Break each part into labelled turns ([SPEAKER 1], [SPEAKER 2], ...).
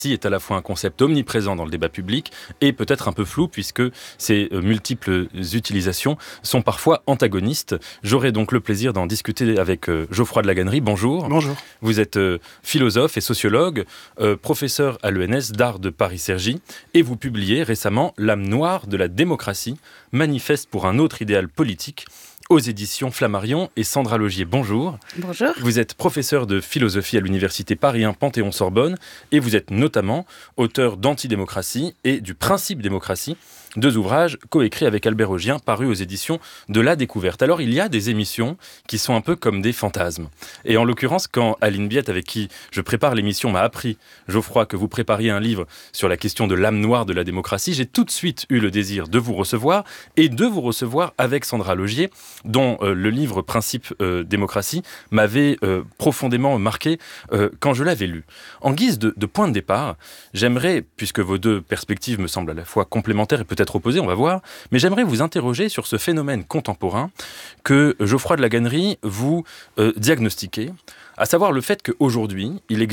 [SPEAKER 1] est à la fois un concept omniprésent dans le débat public et peut-être un peu flou puisque ses multiples utilisations sont parfois antagonistes. J'aurai donc le plaisir d'en discuter avec Geoffroy de Laganerie. Bonjour.
[SPEAKER 2] Bonjour.
[SPEAKER 1] Vous êtes philosophe et sociologue, professeur à l'ENS d'Art de Paris-Cergy et vous publiez récemment L'âme noire de la démocratie, manifeste pour un autre idéal politique, aux éditions Flammarion et Sandra Logier. Bonjour.
[SPEAKER 3] Bonjour.
[SPEAKER 1] Vous êtes professeur de philosophie à l'université Paris 1 Panthéon-Sorbonne et vous êtes notamment auteur d'Antidémocratie et du Principe démocratie, deux ouvrages coécrits avec Albert Augien parus aux éditions de La Découverte. Alors il y a des émissions qui sont un peu comme des fantasmes. Et en l'occurrence, quand Aline Biette, avec qui je prépare l'émission, m'a appris, Geoffroy, que vous prépariez un livre sur la question de l'âme noire de la démocratie, j'ai tout de suite eu le désir de vous recevoir et de vous recevoir avec Sandra Logier, dont le livre Principe démocratie m'avait profondément marqué quand je l'avais lu. En guise de point de départ, j'aimerais, puisque vos deux perspectives me semblent à la fois complémentaires et peut-être opposées, on va voir, mais j'aimerais vous interroger sur ce phénomène contemporain que Geoffroy de Laganerie vous diagnostiquez, à savoir le fait qu'aujourd'hui, il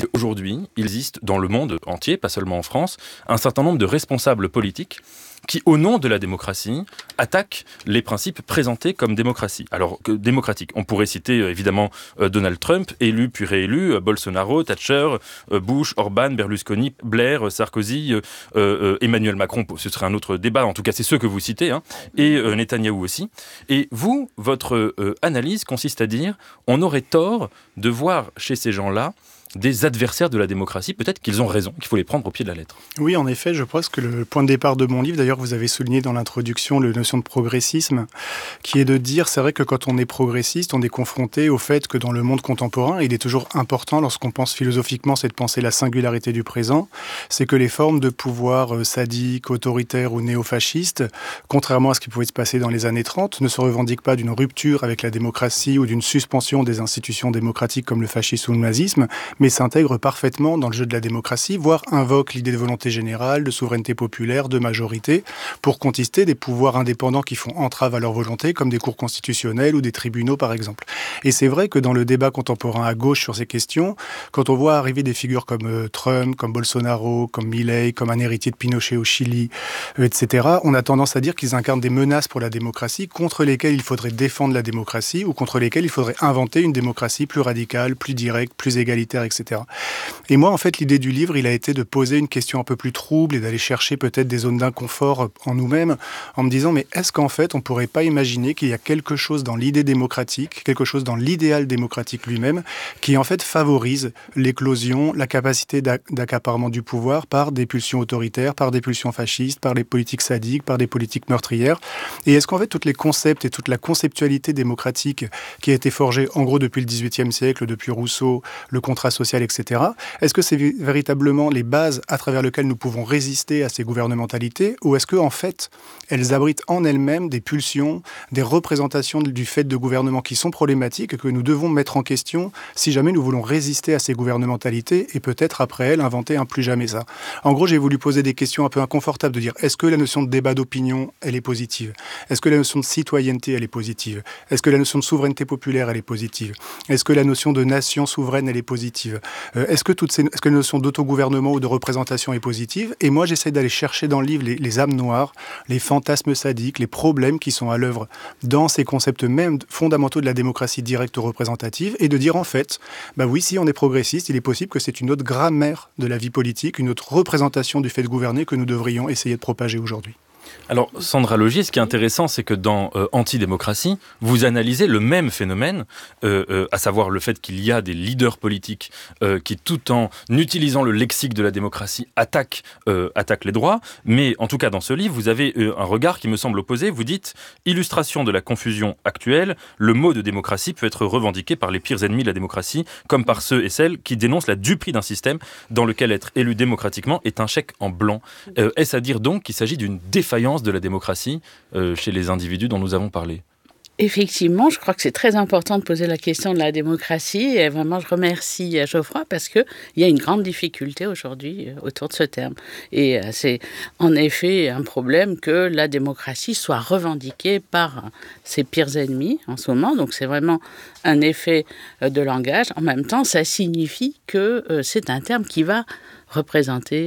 [SPEAKER 1] existe dans le monde entier, pas seulement en France, un certain nombre de responsables politiques qui, au nom de la démocratie, attaquent les principes présentés comme démocratie. Alors, démocratique. On pourrait citer évidemment Donald Trump, élu puis réélu, Bolsonaro, Thatcher, Bush, Orban, Berlusconi, Blair, Sarkozy, Emmanuel Macron, ce serait un autre débat, en tout cas c'est ceux que vous citez, et Netanyahou aussi. Et vous, votre analyse consiste à dire on aurait tort de voir chez ces gens-là des adversaires de la démocratie, peut-être qu'ils ont raison, qu'il faut les prendre au pied de la lettre.
[SPEAKER 2] Oui, en effet, je pense que le point de départ de mon livre, d'ailleurs vous avez souligné dans l'introduction la notion de progressisme, qui est de dire, c'est vrai que quand on est progressiste, on est confronté au fait que dans le monde contemporain, il est toujours important, lorsqu'on pense philosophiquement, c'est de penser la singularité du présent, c'est que les formes de pouvoir sadiques, autoritaires ou néofascistes, contrairement à ce qui pouvait se passer dans les années 30, ne se revendiquent pas d'une rupture avec la démocratie ou d'une suspension des institutions démocratiques comme le fascisme ou le nazisme, mais s'intègre parfaitement dans le jeu de la démocratie, voire invoque l'idée de volonté générale, de souveraineté populaire, de majorité, pour contester des pouvoirs indépendants qui font entrave à leur volonté, comme des cours constitutionnels ou des tribunaux, par exemple. Et c'est vrai que dans le débat contemporain à gauche sur ces questions, quand on voit arriver des figures comme Trump, comme Bolsonaro, comme Milei, comme un héritier de Pinochet au Chili, etc., on a tendance à dire qu'ils incarnent des menaces pour la démocratie, contre lesquelles il faudrait défendre la démocratie, ou contre lesquelles il faudrait inventer une démocratie plus radicale, plus directe, plus égalitaire, etc. Et moi, en fait, l'idée du livre, il a été de poser une question un peu plus trouble et d'aller chercher peut-être des zones d'inconfort en nous-mêmes, en me disant, mais est-ce qu'en fait, on ne pourrait pas imaginer qu'il y a quelque chose dans l'idée démocratique, quelque chose dans l'idéal démocratique lui-même, qui en fait favorise l'éclosion, la capacité d'accaparement du pouvoir par des pulsions autoritaires, par des pulsions fascistes, par des politiques sadiques, par des politiques meurtrières. Et est-ce qu'en fait, tous les concepts et toute la conceptualité démocratique qui a été forgée, en gros, depuis le XVIIIe siècle, depuis Rousseau, le contrat social, etc. Est-ce que c'est véritablement les bases à travers lesquelles nous pouvons résister à ces gouvernementalités, ou est-ce qu'en fait, elles abritent en elles-mêmes des pulsions, des représentations du fait de gouvernements qui sont problématiques et que nous devons mettre en question si jamais nous voulons résister à ces gouvernementalités et peut-être après elles inventer un plus jamais ça. En gros, j'ai voulu poser des questions un peu inconfortables de dire est-ce que la notion de débat d'opinion, elle est positive? Est-ce que la notion de citoyenneté, elle est positive? Est-ce que la notion de souveraineté populaire, elle est positive? Est-ce que la notion de nation souveraine, elle est positive? Est-ce que la notion d'autogouvernement ou de représentation est positive? Et moi, j'essaie d'aller chercher dans le livre les âmes noires, les fantasmes sadiques, les problèmes qui sont à l'œuvre dans ces concepts même fondamentaux de la démocratie directe ou représentative, et de dire en fait, bah oui, si on est progressiste, il est possible que c'est une autre grammaire de la vie politique, une autre représentation du fait de gouverner que nous devrions essayer de propager aujourd'hui.
[SPEAKER 1] Alors, Sandra Logier, ce qui est intéressant, c'est que dans Antidémocratie, vous analysez le même phénomène, à savoir le fait qu'il y a des leaders politiques qui, tout en utilisant le lexique de la démocratie, attaquent les droits. Mais en tout cas, dans ce livre, vous avez un regard qui me semble opposé. Vous dites « Illustration de la confusion actuelle, le mot de démocratie peut être revendiqué par les pires ennemis de la démocratie, comme par ceux et celles qui dénoncent la duperie d'un système dans lequel être élu démocratiquement est un chèque en blanc. » Est-ce à dire donc qu'il s'agit d'une défaillance de la démocratie chez les individus dont nous avons parlé?
[SPEAKER 3] Effectivement, je crois que c'est très important de poser la question de la démocratie et vraiment je remercie Geoffroy parce qu'il y a une grande difficulté aujourd'hui autour de ce terme. Et c'est en effet un problème que la démocratie soit revendiquée par ses pires ennemis en ce moment. Donc c'est vraiment un effet de langage. En même temps, ça signifie que c'est un terme qui va représenter